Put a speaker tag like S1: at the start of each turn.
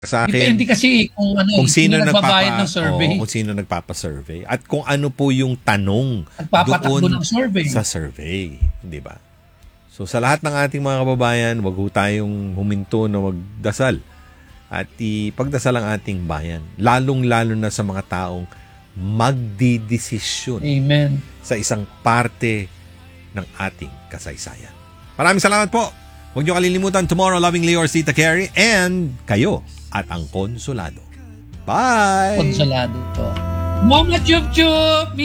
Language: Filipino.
S1: Sa akin,
S2: Depende kasi kung
S1: sino
S2: nagbabayad ng survey.
S1: kung sino nagpapa-survey at kung ano po yung tanong
S2: Nagpapatakbo
S1: doon
S2: ng survey.
S1: sa survey, di ba? So sa lahat ng ating mga kababayan, wag ho tayong huminto na magdasal at ipagdasal ang ating bayan, lalong-lalo na sa mga taong magdidesisyon
S2: Amen.
S1: sa isang parte ng ating kasaysayan. Maraming salamat po. Huwag niyo kalilimutan, tomorrow, lovingly yours, Tita Carrie, and kayo at ang Konsolado. Bye!
S2: Konsolado to. Mama Chup Chup!